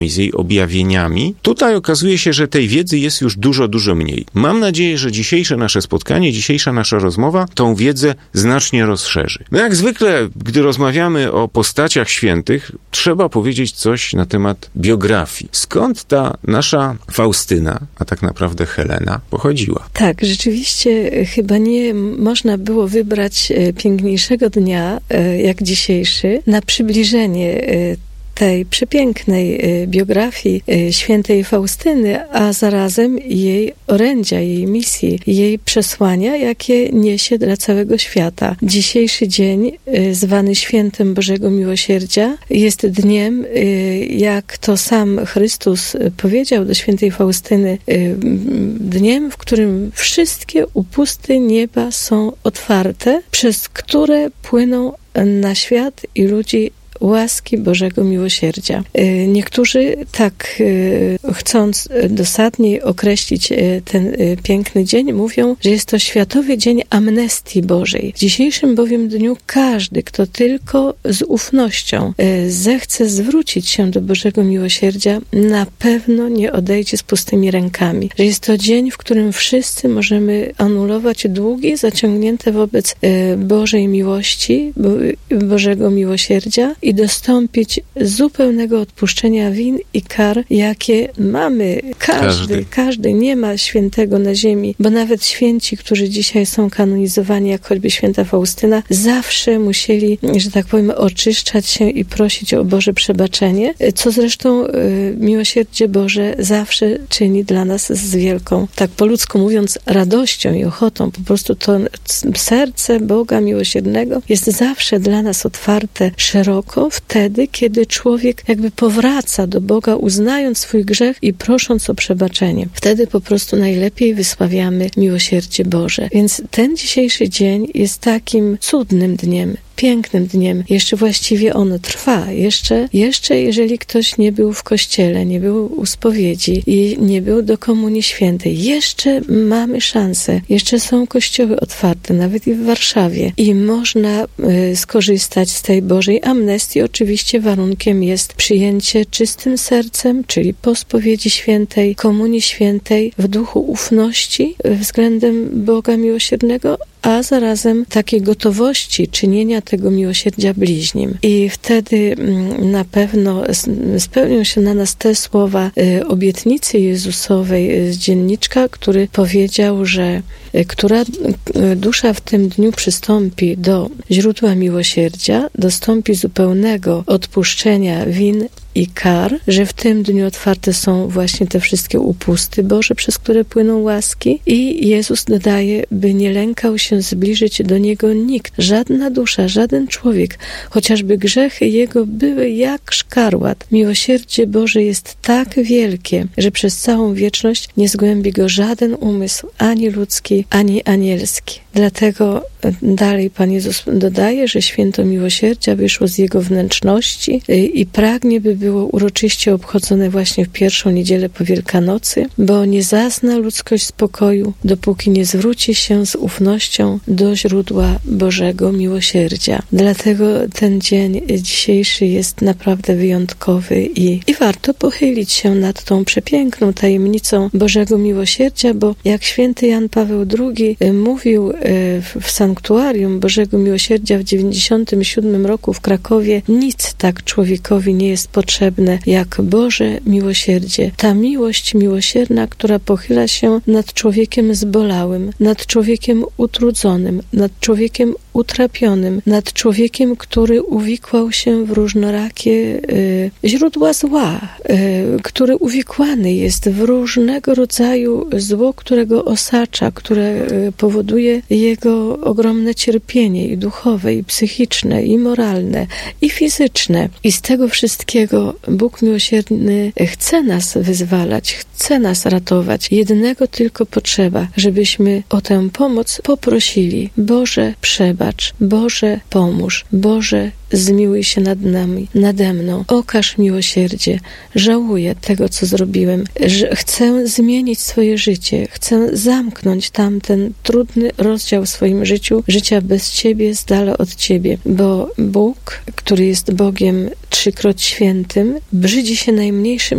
z jej objawieniami, tutaj okazuje się, że tej wiedzy jest już dużo, dużo mniej. Mam nadzieję, że dzisiejsze nasze spotkanie, dzisiejsza nasza rozmowa tą wiedzę znacznie rozszerzy. No jak zwykle, gdy rozmawiamy o postaciach świętych, trzeba powiedzieć coś na temat biografii. Skąd ta nasza Faustyna, a tak naprawdę Helena, pochodziła? Tak, rzeczywiście chyba nie można było wybrać piękniejszego dnia, jak dzisiejszy, na przybliżenie tej przepięknej biografii świętej Faustyny, a zarazem jej orędzia, jej misji, jej przesłania, jakie niesie dla całego świata. Dzisiejszy dzień, zwany Świętem Bożego Miłosierdzia, jest dniem, jak to sam Chrystus powiedział do świętej Faustyny, dniem, w którym wszystkie upusty nieba są otwarte, przez które płyną na świat i ludzi łaski Bożego Miłosierdzia. Niektórzy tak, chcąc dosadniej określić ten piękny dzień, mówią, że jest to Światowy Dzień Amnestii Bożej. W dzisiejszym bowiem dniu każdy, kto tylko z ufnością zechce zwrócić się do Bożego Miłosierdzia, na pewno nie odejdzie z pustymi rękami. Że jest to dzień, w którym wszyscy możemy anulować długi zaciągnięte wobec Bożej miłości, Bożego Miłosierdzia i dostąpić zupełnego odpuszczenia win i kar, jakie mamy. Każdy. Nie ma świętego na ziemi, bo nawet święci, którzy dzisiaj są kanonizowani, jak choćby święta Faustyna, zawsze musieli, że tak powiem, oczyszczać się i prosić o Boże przebaczenie, co zresztą miłosierdzie Boże zawsze czyni dla nas z wielką, tak po ludzku mówiąc, radością i ochotą. Po prostu to serce Boga miłosiernego jest zawsze dla nas otwarte szeroko, wtedy, kiedy człowiek jakby powraca do Boga, uznając swój grzech i prosząc o przebaczenie. Wtedy po prostu najlepiej wysławiamy miłosierdzie Boże. Więc ten dzisiejszy dzień jest takim cudnym dniem, pięknym dniem. Jeszcze właściwie on trwa. Jeszcze jeżeli ktoś nie był w kościele, nie był u spowiedzi i nie był do Komunii Świętej, jeszcze mamy szansę. Jeszcze są kościoły otwarte, nawet i w Warszawie. I można skorzystać z tej Bożej amnestii. Oczywiście warunkiem jest przyjęcie czystym sercem, czyli po spowiedzi świętej, Komunii Świętej, w duchu ufności względem Boga Miłosiernego, a zarazem takiej gotowości czynienia tego miłosierdzia bliźnim. I wtedy na pewno spełnią się na nas te słowa obietnicy Jezusowej z dzienniczka, który powiedział, że która dusza w tym dniu przystąpi do źródła miłosierdzia, dostąpi zupełnego odpuszczenia win i kar, że w tym dniu otwarte są właśnie te wszystkie upusty Boże, przez które płyną łaski, i Jezus dodaje, by nie lękał się zbliżyć do Niego nikt, żadna dusza, żaden człowiek, chociażby grzechy Jego były jak szkarłat. Miłosierdzie Boże jest tak wielkie, że przez całą wieczność nie zgłębi go żaden umysł, ani ludzki, ani anielski. Dlatego dalej Pan Jezus dodaje, że święto miłosierdzia wyszło z Jego wnętrzności i pragnie, by było uroczyście obchodzone właśnie w pierwszą niedzielę po Wielkanocy, bo nie zazna ludzkość spokoju, dopóki nie zwróci się z ufnością do źródła Bożego miłosierdzia. Dlatego ten dzień dzisiejszy jest naprawdę wyjątkowy i warto pochylić się nad tą przepiękną tajemnicą Bożego miłosierdzia, bo jak święty Jan Paweł II mówił w sanktuarium Bożego Miłosierdzia w 97 roku w Krakowie, nic tak człowiekowi nie jest potrzebne jak Boże miłosierdzie. Ta miłość miłosierna, która pochyla się nad człowiekiem zbolałym, nad człowiekiem utrudzonym, nad człowiekiem utrapionym, nad człowiekiem, który uwikłał się w różnorakie źródła zła, który uwikłany jest w różnego rodzaju zło, którego osacza, które powoduje jego ogromne cierpienie i duchowe, i psychiczne, i moralne, i fizyczne. I z tego wszystkiego Bóg miłosierny chce nas wyzwalać, chce nas ratować. Jednego tylko potrzeba, żebyśmy o tę pomoc poprosili. Boże, przebacz. Boże, pomóż. Boże, zmiłuj się nad nami, nade mną. Okaż miłosierdzie. Żałuję tego, co zrobiłem. Chcę zmienić swoje życie. Chcę zamknąć tamten trudny rozdział w swoim życiu, życia bez Ciebie, z dala od Ciebie. Bo Bóg, który jest Bogiem trzykroć świętym, brzydzi się najmniejszym